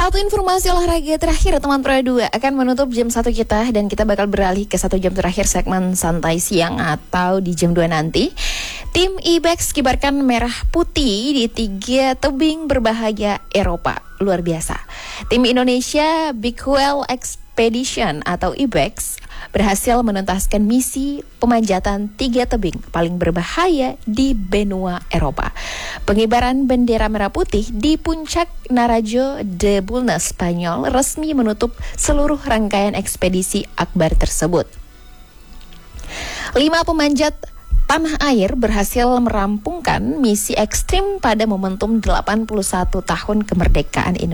Satu informasi olahraga terakhir teman Pro 2 akan menutup jam 1 kita, dan kita bakal beralih ke 1 jam terakhir segmen santai siang atau di jam 2 nanti. Tim Ibex kibarkan merah putih di 3 tebing berbahaya Eropa. Luar biasa. Tim Indonesia Big Whale Expedition atau Ibex berhasil menuntaskan misi pemanjatan 3 tebing paling berbahaya di benua Eropa. Pengibaran bendera merah putih di puncak Narajo de Bulnes, Spanyol resmi menutup seluruh rangkaian ekspedisi akbar tersebut. 5 pemanjat tanah air berhasil merampungkan misi ekstrim pada momentum 81 tahun kemerdekaan Indonesia.